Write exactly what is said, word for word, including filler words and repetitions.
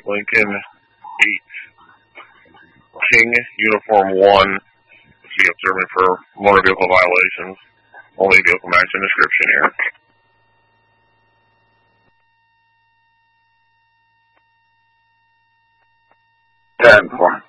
Lincoln eight. King Uniform one is be observing for motor vehicle violations. Only vehicle match and description here. ten four.